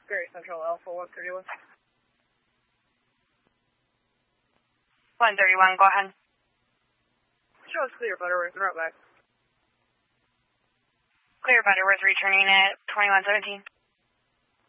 Great Central Alpha 131. 131, go ahead. Show us clear Butterworth, route back. Clear Butterworth, returning at 2117.